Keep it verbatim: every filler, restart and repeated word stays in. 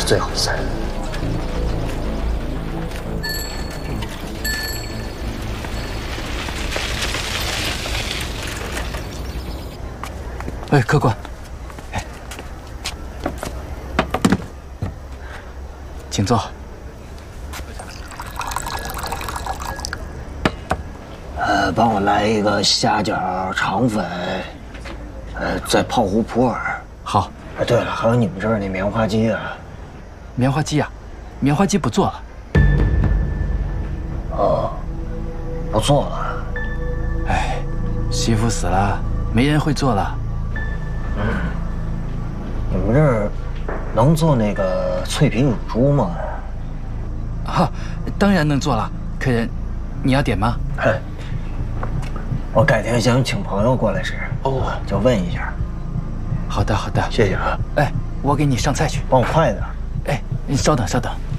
是最后一次。 哎，客官，哎，请坐。 呃，帮我来一个虾饺肠粉，呃，再泡壶普洱。 好。 哎，对了，还有你们这儿那棉花鸡啊。 棉花鸡呀、啊，棉花鸡不做了。 哦，不做了。 哎，媳妇死了，没人会做了。 嗯，你们这儿能做那个脆皮乳猪吗？ 哈、啊，当然能做了。客人，你要点吗？ 哎，我改天想请朋友过来吃，哦，就问一下。 好的，好的， 谢谢啊。 哎，我给你上菜去， 帮我快点。 哎，你稍等，稍等。